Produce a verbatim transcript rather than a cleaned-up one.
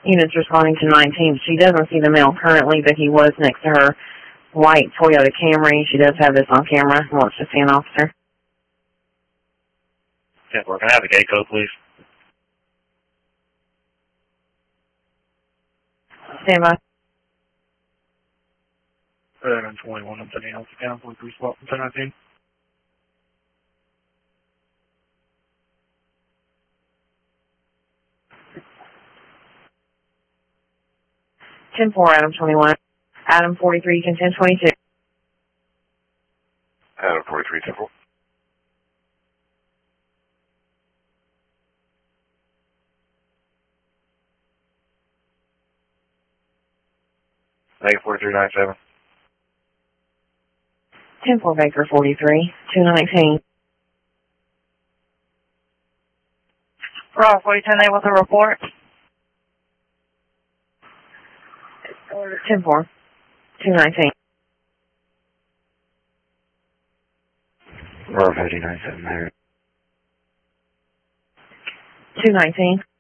Units responding to nineteen. She doesn't see the male currently, but he was next to her white Toyota Camry. She does have this on camera. Wants to see an officer. ten four, can I have the gate code, please? Stand by. Item twenty-one, I'm sending out the down for three spot from ten nineteen. ten four, Adam twenty-one. Adam forty-three, you can ten twenty-two. Adam forty-three, ten four. Negative forty-three ninety-seven. ten four, Baker forty-three, two nineteen. Raw forty ten A with a report. ten four, two nineteen. Raw fifty ninety-seven there. two nineteen.